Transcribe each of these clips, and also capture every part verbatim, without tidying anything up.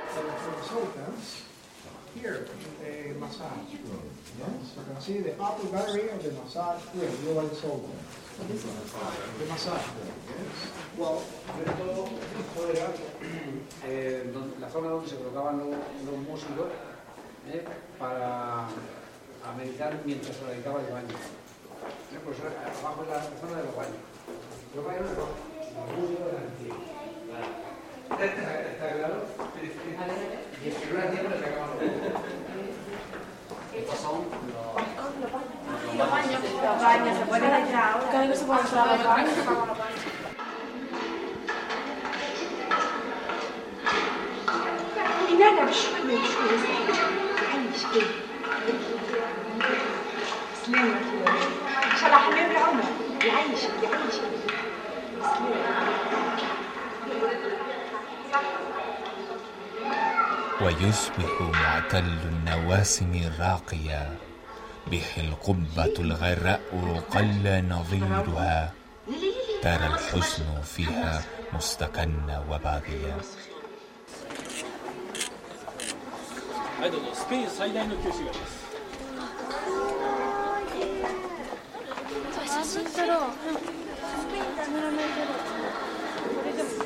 consultants here a massage room. Yes, you can see the upper gallery of the massage room, global consultant. The massage room. Yes. Well, esto, esto era eh, donde, la zona donde se colocaban los, los músicos eh, para a meditar mientras se dedicaba el baño. Eh, pues abajo es la, la zona de los baños. Los baños no, los músicos eran aquí. ¿Está, está claro? Y en una tiempo le sacaban los baños. Estos son los, los baños. Los baños, se pueden entrar ahora. Cada vez se pueden entrar los baños. لماذا بشوية بشوية عيش كده سلامة إن شاء الله حبيبي عمر يعيشك يعيشك ويصبح معتل النواسم راقيا به القبة الغراء قل نظيرها ترى الحزن فيها مستكن وباغيا. はいどうぞスペイン最大の旧市街です。 写真撮ろう。スペインカメラマン撮ろう。これでも。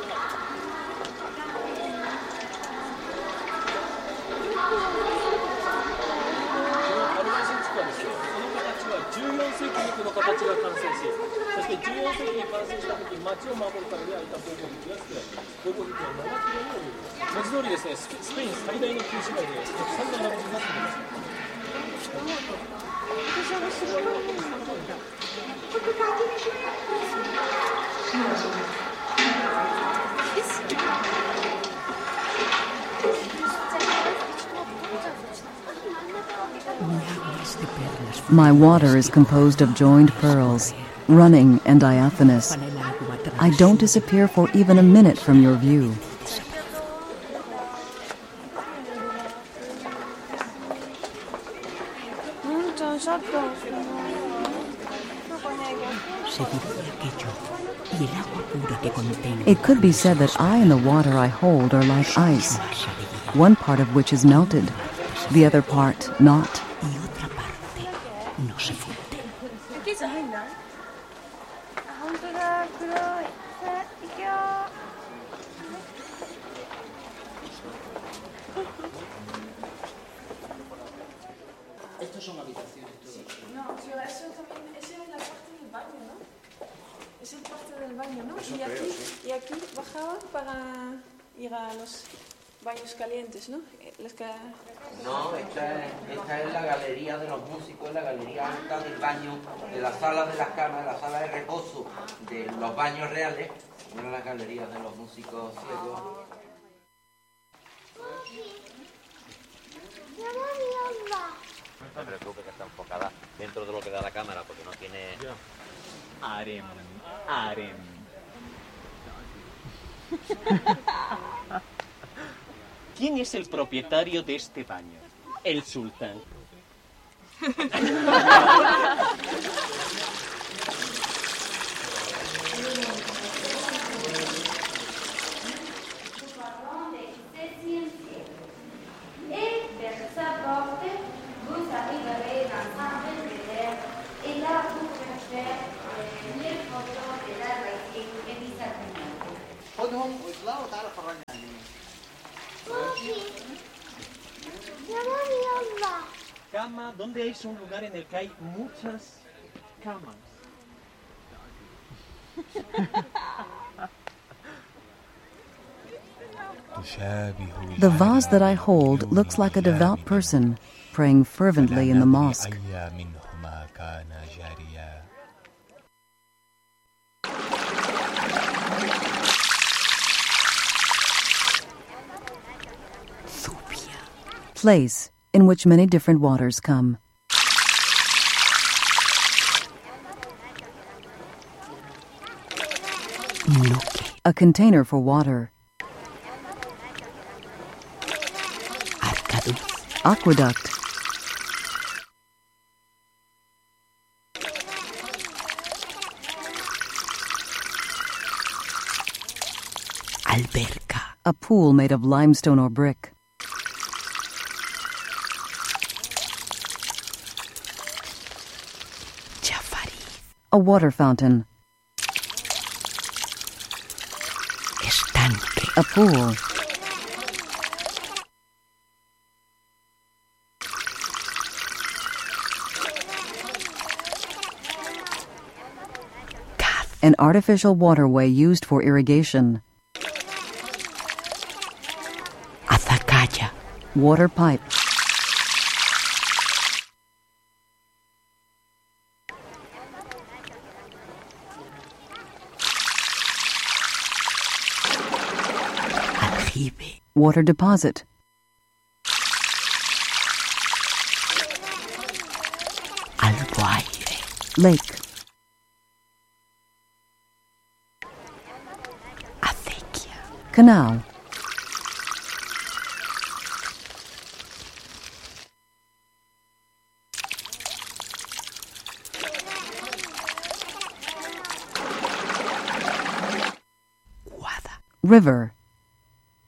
アルバイシン地区はですね、この形はじゅうよん世紀にこの形が完成し、そしてじゅうよん世紀に完成した時、町を守るために開いた防護壁が作られています。防護壁はななキロに及びます。文字通りですね、スペイン最大の旧市街でたくさんのラブジが住んでいます。 My water is composed of joined pearls, running and diaphanous. I don't disappear for even a minute from your view. It could be said that I and the water I hold are like ice, one part of which is melted, the other part not. Estos son habitaciones todos. No, tío, eso también, esa es la parte del baño, ¿no? Esa es parte del baño, ¿no? Eso y, aquí, creo, sí. y aquí bajaban para ir a los baños calientes, ¿no? Las que... No, esta es, esta es la galería de los músicos, la galería alta del baño, de las salas de las camas, de la sala de reposo, de los baños reales, una de las galerías de los músicos ciegos. No te preocupes que está enfocada dentro de lo que da la cámara porque no tiene... Harem, harem. ¿Quién es el propietario de este baño? El sultán. Cama, ¿dónde hay un lugar en el que hay muchas camas? The vase that I hold looks like a devout person praying fervently in the mosque. Place in which many different waters come. A container for water. Aqueduct. Alberca. A pool made of limestone or brick. A water fountain. Estanque. A pool. An artificial waterway used for irrigation. Azacaya. Water pipe. Aljibe. Water deposit. Alguaire. Lake. Acequia. Canal. Guada. River.